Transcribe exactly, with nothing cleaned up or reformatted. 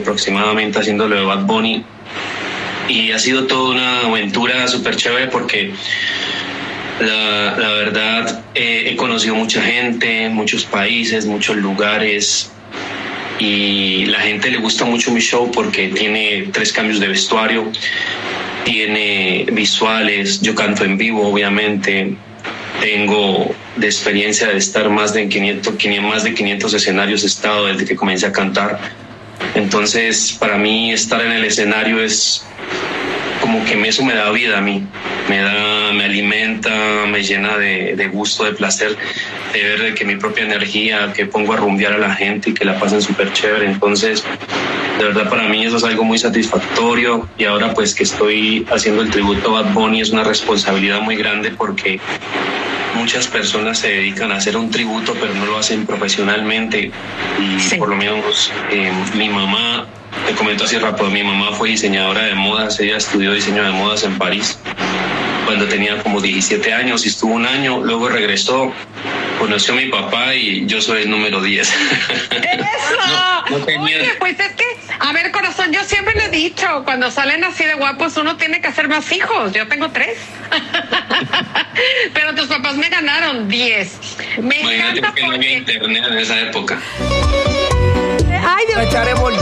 aproximadamente haciéndolo de Bad Bunny. Y ha sido toda una aventura súper chévere porque la, la verdad eh, he conocido mucha gente, muchos países, muchos lugares. Y la gente le gusta mucho mi show porque tiene tres cambios de vestuario, tiene visuales, yo canto en vivo obviamente, tengo de experiencia de estar más de quinientos, más de quinientos escenarios he estado desde que comencé a cantar. Entonces para mí estar en el escenario es como que eso me da vida a mí, me da, me alimenta, me llena de, de gusto, de placer, de ver de que mi propia energía, que pongo a rumbear a la gente y que la pasen súper chévere. Entonces, de verdad para mí eso es algo muy satisfactorio, y ahora pues que estoy haciendo el tributo a Bad Bunny es una responsabilidad muy grande porque muchas personas se dedican a hacer un tributo pero no lo hacen profesionalmente, y sí. Por lo menos eh, mi mamá, te comento así rápido, mi mamá fue diseñadora de modas, ella estudió diseño de modas en París cuando tenía como diecisiete años y estuvo un año, luego regresó, conoció a mi papá y yo soy el número diez. ¡Eso! No, no tenía... Oye, pues es que, a ver, corazón, yo siempre le he dicho, cuando salen así de guapos uno tiene que hacer más hijos, yo tengo tres. Pero tus papás me ganaron diez. Me Imagínate encanta que no había porque... internet en esa época. Ay, Dios.